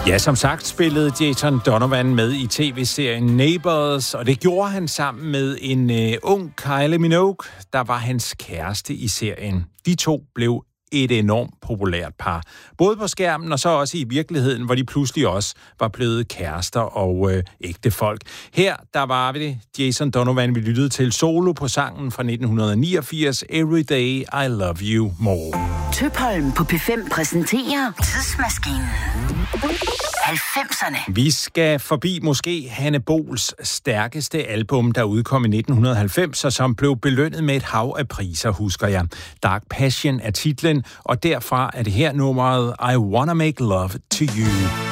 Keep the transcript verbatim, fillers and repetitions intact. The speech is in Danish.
Ja, som sagt spillede Jason Donovan med i tv-serien Neighbours, og det gjorde han sammen med en uh, ung Kylie Minogue, der var hans kæreste i serien. De to blev et enormt populært par. Både på skærmen og så også i virkeligheden, hvor de pludselig også var blevet kærester og øh, ægte folk. Her, der var vi det. Jason Donovan, vi lyttede til solo på sangen fra nitten niogfirs, Every Day I Love You More. Tøpholm på P fem præsenterer Tidsmaskinen. halvfemserne. Vi skal forbi måske Hanne Bols stærkeste album, der udkom i nitten halvfems, og som blev belønnet med et hav af priser, husker jeg. Dark Passion er titlen, og derfra er det her nummeret I Wanna Make Love to You.